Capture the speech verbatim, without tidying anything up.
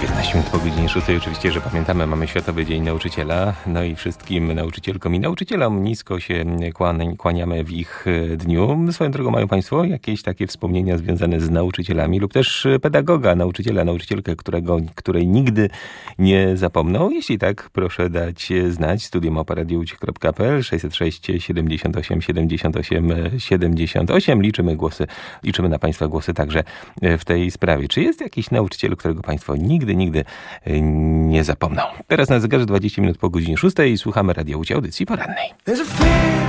dziewiętnaście minut po godzinie szóstej. Oczywiście, że pamiętamy, mamy Światowy Dzień Nauczyciela. No i wszystkim nauczycielkom i nauczycielom nisko się kłaniamy w ich dniu. Swoją drogą, mają Państwo jakieś takie wspomnienia związane z nauczycielami lub też pedagoga, nauczyciela, nauczycielkę, którego, której nigdy nie zapomną? Jeśli tak, proszę dać znać. Studio małpa radio u ciech kropka pe el sześćset sześć siedemdziesiąt osiem siedemdziesiąt osiem siedemdziesiąt osiem. Liczymy głosy, liczymy na Państwa głosy także w tej sprawie. Czy jest jakiś nauczyciel, którego Państwo nigdy, nigdy nie zapomną? Teraz na zegarze dwadzieścia minut po godzinie szóstej słuchamy Radio Łódź, audycji porannej.